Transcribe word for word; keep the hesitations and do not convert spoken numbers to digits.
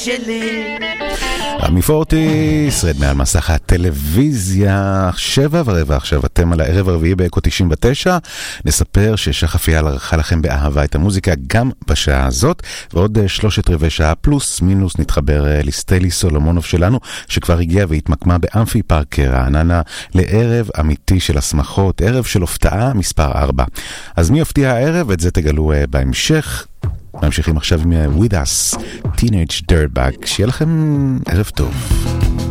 רמי פורטיס, רד מעל מסך הטלוויזיה, שבע ורבע עכשיו, אתם על הערב הרביעי באקו תשעים ותשע. נספר ששחפיה ערכה לכם באהבה את המוזיקה גם בשעה הזאת, ועוד שלושת רבעי שעה פלוס מינוס נתחבר לסטיילי סולומונוב שלנו, שכבר הגיע והתמקמה באמפי פארק רעננה לערב אמיתי של הסמכות, ערב של הפתעה מספר ארבע. אז מי יפתיע הערב? את זה תגלו בהמשך. ממשיכים עכשיו עם With Us, Teenage Dirtbag. שיהיה לכם ערב טוב.